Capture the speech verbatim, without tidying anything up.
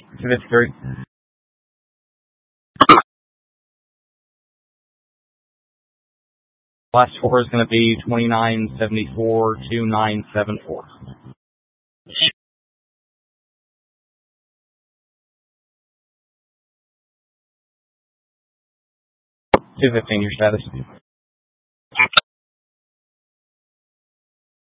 two fifty-three. Last score is going to be twenty-nine seventy-four, two nine seven four. two fifteen, your status.